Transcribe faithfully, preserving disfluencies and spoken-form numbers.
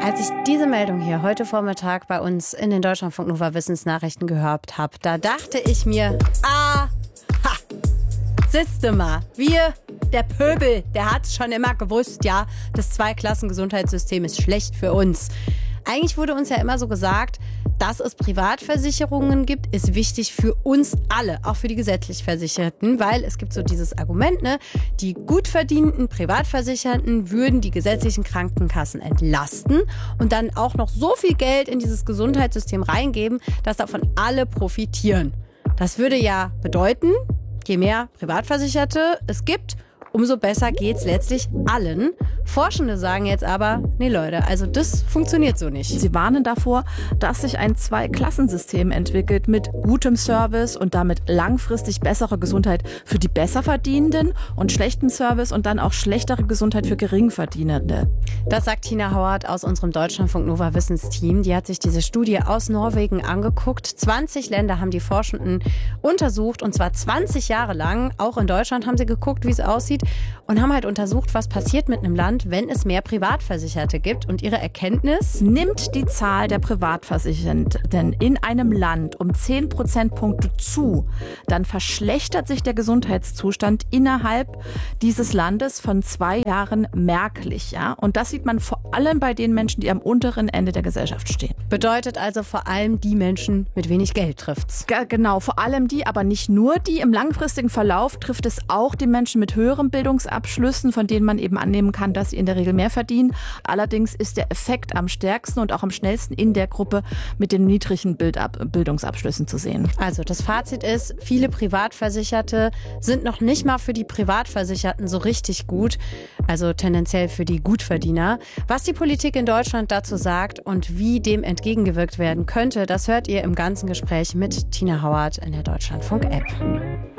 Als ich diese Meldung hier heute Vormittag bei uns in den Deutschlandfunk Nova Wissensnachrichten gehört habe, da dachte ich mir, ah, ha, siehste mal, wir, der Pöbel, der hat's schon immer gewusst, ja, das Zweiklassen-Gesundheitssystem ist schlecht für uns. Eigentlich wurde uns ja immer so gesagt, dass es Privatversicherungen gibt, ist wichtig für uns alle, auch für die gesetzlich Versicherten, weil es gibt so dieses Argument, ne, die gut verdienten Privatversicherten würden die gesetzlichen Krankenkassen entlasten und dann auch noch so viel Geld in dieses Gesundheitssystem reingeben, dass davon alle profitieren. Das würde ja bedeuten, je mehr Privatversicherte es gibt, umso besser geht's letztlich allen. Forschende sagen jetzt aber, nee Leute, also das funktioniert so nicht. Sie warnen davor, dass sich ein Zweiklassensystem entwickelt mit gutem Service und damit langfristig bessere Gesundheit für die Besserverdienenden und schlechtem Service und dann auch schlechtere Gesundheit für Geringverdienende. Das sagt Tina Howard aus unserem Deutschlandfunk Nova Wissensteam. Die hat sich diese Studie aus Norwegen angeguckt. zwanzig Länder haben die Forschenden untersucht und zwar zwanzig Jahre lang. Auch in Deutschland haben sie geguckt, wie es aussieht und haben halt untersucht, was passiert mit einem Land, wenn es mehr Privatversicherte gibt. Und ihre Erkenntnis: Nimmt die Zahl der Privatversicherten in einem Land um zehn Prozentpunkte zu, dann verschlechtert sich der Gesundheitszustand innerhalb dieses Landes von zwei Jahren merklich. Ja? Und das sieht man vor allem bei den Menschen, die am unteren Ende der Gesellschaft stehen. Bedeutet also vor allem die Menschen mit wenig Geld trifft's. G- genau, vor allem die, aber nicht nur die. Im langfristigen Verlauf trifft es auch die Menschen mit höherem Bildungsabschlüssen, von denen man eben annehmen kann, dass sie in der Regel mehr verdienen. Allerdings ist der Effekt am stärksten und auch am schnellsten in der Gruppe mit den niedrigen Bildab- Bildungsabschlüssen zu sehen. Also das Fazit ist, viele Privatversicherte sind noch nicht mal für die Privatversicherten so richtig gut, also tendenziell für die Gutverdiener. Was die Politik in Deutschland dazu sagt und wie dem entgegengewirkt werden könnte, das hört ihr im ganzen Gespräch mit Tina Howard in der Deutschlandfunk-App.